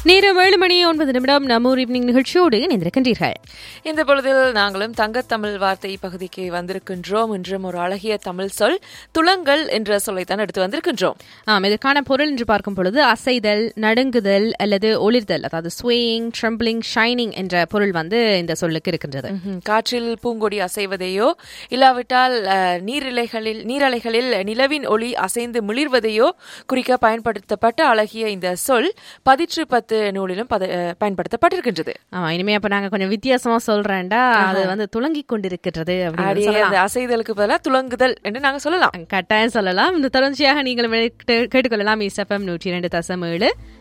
நேரம் 7:09 நம்மூர் ஈவினிங் நிகழ்ச்சியோடு இணைந்திருக்கின்றீர்கள். இந்த பொழுதில் நாங்களும் தங்கத்தமிழ் வார்த்தை பகுதிக்கு வந்திருக்கின்றோம். இன்றும் ஒரு அழகிய தமிழ் சொல் துளங்கல் என்ற சொல்லைத்தான் எடுத்து வந்திருக்கின்றோம். இதற்கான பொருள் என்று பார்க்கும் பொழுது அசைதல், நடுங்குதல் அல்லது ஒளிர்தல், அதாவது ஸ்வேயிங், ட்ரெம்பிளிங், ஷைனிங் என்ற பொருள் இந்த சொல்லுக்கு இருக்கின்றது. காற்றில் பூங்கொடி அசைவதையோ இல்லாவிட்டால் நீரலைகளில் நிலவின் ஒளி அசைந்து மிளிர்வதையோ குறிக்க பயன்படுத்தப்பட்ட அழகிய இந்த சொல் 10 நூலிலும் பயன்படுத்தப்பட்டிருக்கின்றது. இனிமே அப்ப நாங்க கொஞ்சம் வித்தியாசமா சொல்றேன்டா, அது துளங்கிக் கொண்டிருக்கிறது. அசைதலுக்கு பதிலாக துளங்குதல் என்று நாங்க சொல்லலாம், கட்டாயம் சொல்லலாம். இந்த தொடர்ச்சியாக நீங்கள் கேட்டுக்கொள்ளலாம். இஸ்எஃப்எம் 102.7